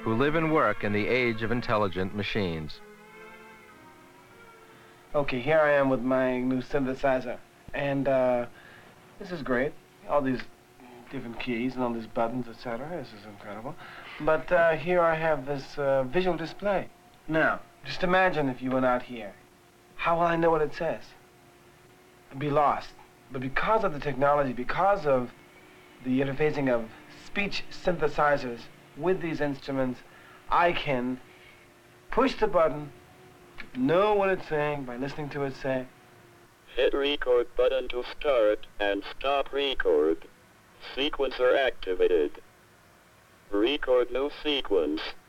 who live and work in the age of intelligent machines. Okay, here I am with my new synthesizer, and this is great. All these different keys and all these buttons, etc. This is incredible. But here I have this visual display. Now, just imagine if you went out here. How will I know what it says? I'd be lost. But because of the technology, because of the interfacing of speech synthesizers with these instruments, I can push the button, know what it's saying by listening to it say. Hit record button to start and stop record. Sequencer activated. Record new sequence.